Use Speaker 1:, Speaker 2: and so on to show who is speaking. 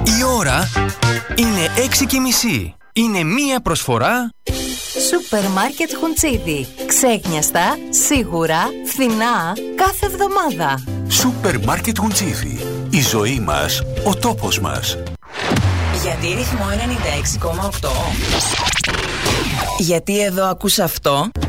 Speaker 1: Η ώρα είναι 6:30. Είναι μία προσφορά
Speaker 2: Σούπερ Μάρκετ Χουντσίδη. Ξέχνιαστα, σίγουρα, φθηνά, κάθε εβδομάδα.
Speaker 3: Σούπερ Μάρκετ Χουντσίδη. Η ζωή μας, ο τόπος μας.
Speaker 4: Γιατί ρυθμό 96,8. Γιατί εδώ ακούς αυτό.